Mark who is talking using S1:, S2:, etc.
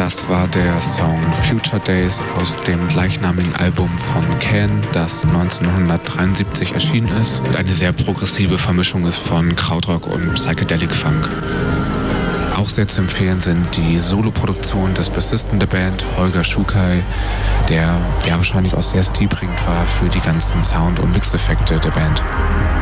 S1: Das war der Song Future Days aus dem gleichnamigen Album von Can, das 1973 erschienen ist und eine sehr progressive Vermischung ist von Krautrock und Psychedelic Funk. Auch sehr zu empfehlen sind die Soloproduktionen des Bassisten der Band, Holger Schukai, der ja wahrscheinlich auch sehr stilprägend war für die ganzen Sound- und Mixeffekte der Band.